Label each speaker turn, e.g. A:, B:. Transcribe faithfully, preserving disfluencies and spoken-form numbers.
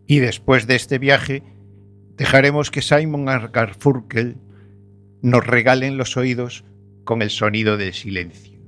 A: Y después de este viaje, dejaremos que Simon y Garfunkel nos regalen los oídos con el sonido del silencio.